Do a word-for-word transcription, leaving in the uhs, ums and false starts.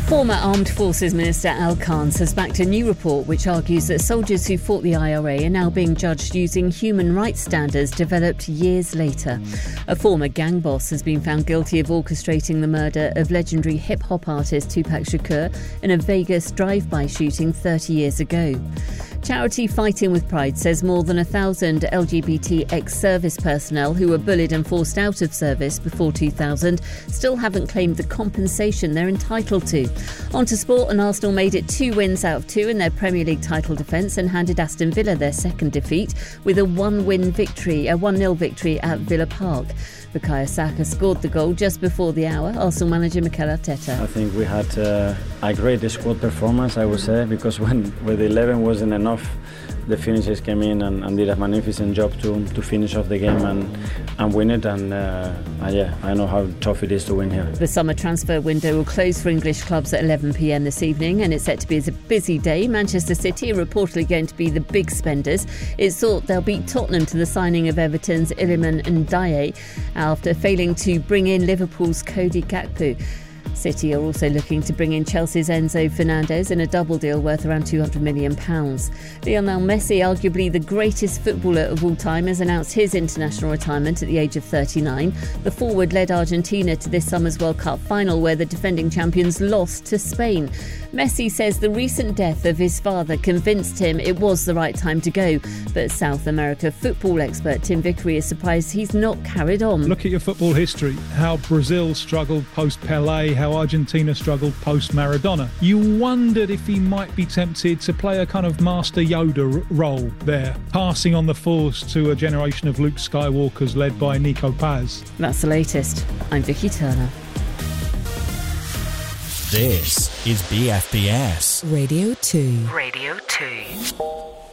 Former Armed Forces Minister Al Khans has backed a new report which argues that soldiers who fought the I R A are now being judged using human rights standards developed years later. A former gang boss has been found guilty of orchestrating the murder of legendary hip-hop artist Tupac Shakur in a Vegas drive-by shooting thirty years ago. Charity Fighting with Pride says more than a thousand L G B T ex-service personnel who were bullied and forced out of service before two thousand still haven't claimed the compensation they're entitled to. On to sport, and Arsenal made it two wins out of two in their Premier League title defence and handed Aston Villa their second defeat with a one-win victory, a one nil victory at Villa Park. Bukayo Saka scored the goal just before the hour. Arsenal manager Mikel Arteta. I think we had uh, a great squad performance, I would say, because when with eleven wasn't enough, the finishers came in and, and did a magnificent job to to finish off the game and, and win it. And uh, uh, yeah, I know how tough it is to win here. The summer transfer window will close for English clubs at eleven p m this evening, and it's set to be a busy day. Manchester City are reportedly going to be the big spenders. It's thought they'll beat Tottenham to the signing of Everton's Iliman Ndiaye after failing to bring in Liverpool's Cody Gakpo. City are also looking to bring in Chelsea's Enzo Fernandez in a double deal worth around two hundred million pounds. Lionel Messi, arguably the greatest footballer of all time, has announced his international retirement at the age of thirty-nine. The forward led Argentina to this summer's World Cup final, where the defending champions lost to Spain. Messi says the recent death of his father convinced him it was the right time to go. But South America football expert Tim Vickery is surprised he's not carried on. Look at your football history, how Brazil struggled post-Pelé, how Argentina struggled post-Maradona. You wondered if he might be tempted to play a kind of Master Yoda role there, passing on the force to a generation of Luke Skywalkers led by Nico Paz. That's the latest. I'm Vicky Turner. This is B F B S Radio two. Radio two.